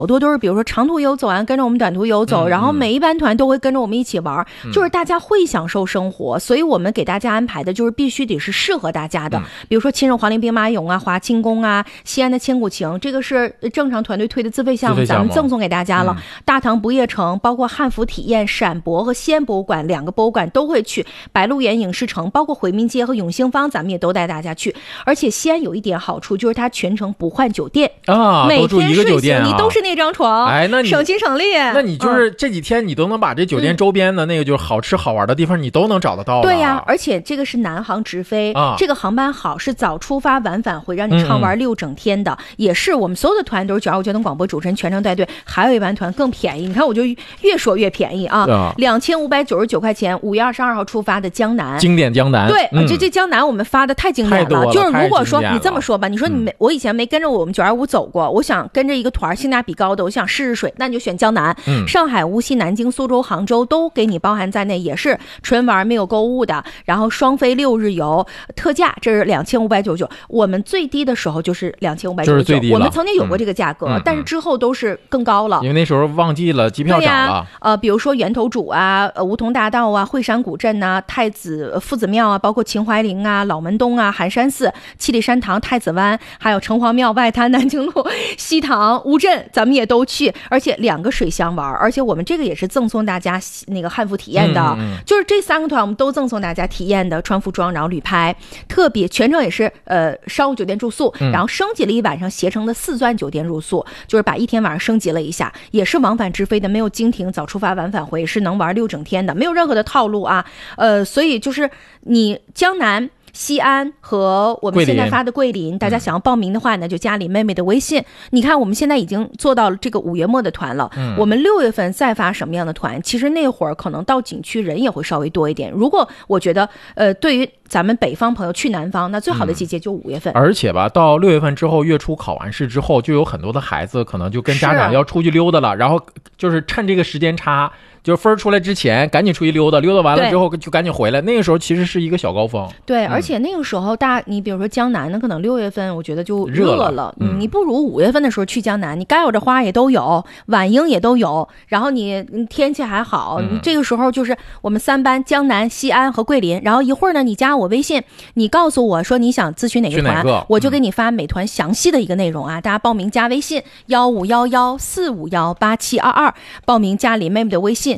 好多都是比如说长途游走完跟着我们短途游走，然后每一班团都会跟着我们一起玩，就是大家会享受生活，所以我们给大家安排的就是必须得是适合大家的，比如说秦岭黄陵兵马俑啊、华清宫啊、西安的千古情，这个是正常团队推的自费项目，咱们赠送给大家了。大唐不夜城，包括汉服体验、陕博和西安博物馆2个博物馆都会去，白鹿原影视城，包括回民街和永兴坊，咱们也都带大家去。而且西安有一点好处，就是它全程不换酒店啊， 每天住一个酒店你都是那张床， 哎，那你省心省力。 那你就是这几天你都能把这酒店周边的那个就是好吃好玩的地方你都能找得到了。 对呀，而且这个是南航直飞这个航班好，是早出发晚返回，让你畅玩6整天的，也是我们所有的团都是925交通广播主持人全程带队。还有一班团更便宜，你看我就越说越便宜啊，2599块钱，5月22号出发的江南， 经典江南。 对，这江南我们发的太经典了，就是如果说你这么说吧，你说我以前没跟着我们925走过，我想跟着一个团性价比高的，我想试试水，那你就选江南。上海、无锡、南京、苏州、杭州都给你包含在内，也是纯玩没有购物的，然后双飞6日游，特价这是2599，我们最低的时候就是2599， 就是最低了。 我们曾经有过这个价格，但是之后都是更高了， 因为那时候忘记了机票涨了。 比如说源头渚啊、梧桐大道啊、惠山古镇啊、太子夫子庙啊，包括秦淮陵啊、老门东啊、寒山寺、七里山堂、太子湾，还有城隍庙、外滩、南京路、西塘、乌镇，咱们也都去，而且2个水乡玩，而且我们这个也是赠送大家那个汉服体验的，就是这3个团我们都赠送大家体验的，穿服装然后旅拍，特别全程也是商务酒店住宿，然后升级了1晚上携程的4钻酒店入宿，就是把1天晚上升级了一下，也是往返直飞的，没有经停，早出发晚返回，是能玩6整天的，没有任何的套路啊。所以就是你江南、西安和我们现在发的桂林，大家想要报名的话呢，就加李妹妹的微信。你看我们现在已经做到了这个5月末的团了，我们6月份再发什么样的团，其实那会儿可能到景区人也会稍微多一点。如果我觉得对于咱们北方朋友去南方，那最好的季节就5月份。 而且吧，到6月份之后，月初考完试之后，就有很多的孩子可能就跟家长要出去溜达了，然后就是趁这个时间差，就是分出来之前赶紧出去溜达，溜达完了之后就赶紧回来。那个时候其实是一个小高峰。 对，而且那个时候你比如说江南呢，可能6月份我觉得就热了，你不如5月份的时候去江南，你该有的花也都有，晚樱也都有，然后你天气还好，这个时候就是我们3班江南、西安和桂林，然后一会儿呢你加我微信，你告诉我说你想咨询哪个团，我就给你发每团详细的一个内容啊。大家报名加微信1511-451-8722，报名加林妹妹的微信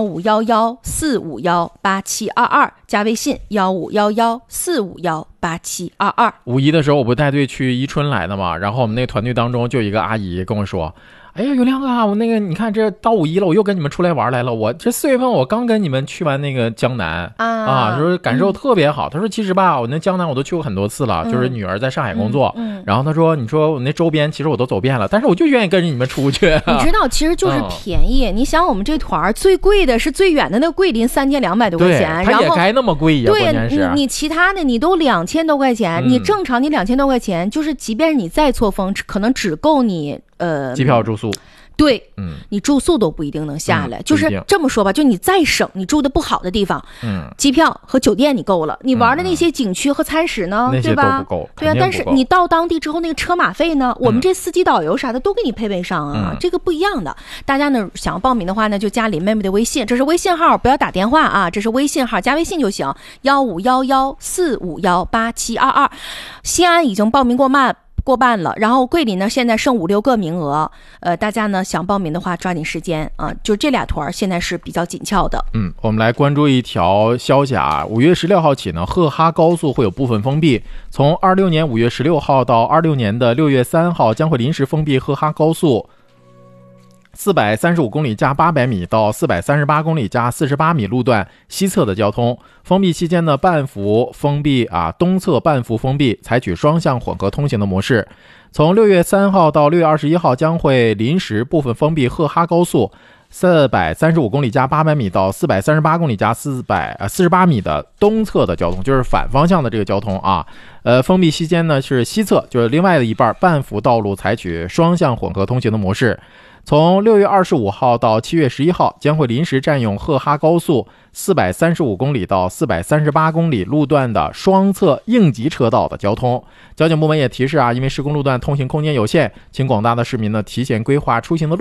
1511-451-8722，加微信1511-451-8722。 五一的时候我不带队去伊春来的嘛，然后我们那个团队当中就有一个阿姨跟我说，哎呀，有亮啊，我那个你看这到5一了，我又跟你们出来玩来了，我这4月份我刚跟你们去完那个江南啊，说感受特别好。他说其实吧，我那江南我都去过很多次了，就是女儿在上海工作，然后他说你说我那周边其实我都走遍了，但是我就愿意跟着你们出去。 你知道其实就是便宜，你想我们这团最贵的是最远的那个桂林3200多块钱， 它也该那么贵呀。 对， 关键是你其他的你都2000多块钱，你正常你2000多块钱，就是即便是你再错峰，可能只够你机票住宿。 对，你住宿都不一定能下来，就是这么说吧，就你再省，你住的不好的地方，机票和酒店你够了，你玩的那些景区和餐食呢，对吧？ 那些都不够， 对啊，但是你到当地之后那个车马费呢，我们这司机导游啥的都给你配备上啊，这个不一样的。大家呢想要报名的话呢，就加林妹妹的微信，这是微信号，不要打电话啊，这是微信号，加微信就行，1511-451-8722。西安已经报名过半了，然后桂林呢现在剩5、6个名额，大家呢想报名的话抓紧时间啊，就这俩团现在是比较紧俏的。 我们来关注一条消息啊，5月16号起呢，赫哈高速会有部分封闭，从26年5月16号到26年的6月3号将会临时封闭赫哈高速435公里加800米到438公里加48米路段西侧的交通。封闭期间呢，半幅封闭东侧半幅封闭，采取双向混合通行的模式。从6月3号到6月21号将会临时部分封闭赫哈高速 435公里加800米到438公里加48米的东侧的交通，就是反方向的这个交通啊。封闭期间呢是西侧，就是另外的一半半幅道路采取双向混合通行的模式。从6月25号到7月11号，将会临时占用赫哈高速435公里到438公里路段的双侧应急车道的交通。交警部门也提示啊，因为施工路段通行空间有限，请广大的市民呢提前规划出行的路